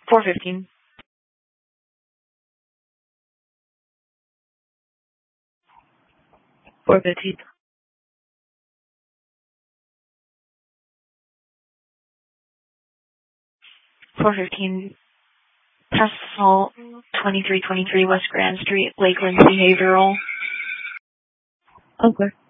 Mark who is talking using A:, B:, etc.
A: 415. 415. 415. Asphalt 2323 West Grand Street, Lakeland Behavioral.
B: Okay.